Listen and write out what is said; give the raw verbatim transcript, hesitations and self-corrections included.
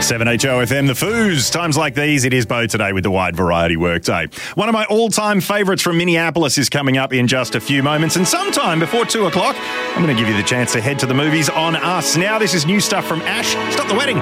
seven H O F M, the Foos. Times like these, it is Bo today with the Wide Variety Workday. One of my all-time favourites from Minneapolis is coming up in just a few moments, and sometime before two o'clock, I'm going to give you the chance to head to the movies on us. Now, this is new stuff from Ash. Stop the Wedding.